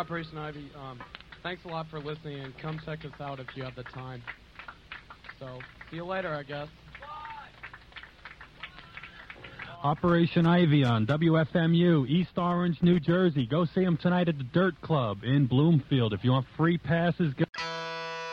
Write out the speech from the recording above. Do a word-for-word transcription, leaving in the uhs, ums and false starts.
Operation Ivy. Um, thanks a lot for listening, and come check us out if you have the time. So, see you later, I guess. Operation Ivy on W F M U, East Orange, New Jersey. Go see them tonight at the Dirt Club in Bloomfield. If you want free passes, go...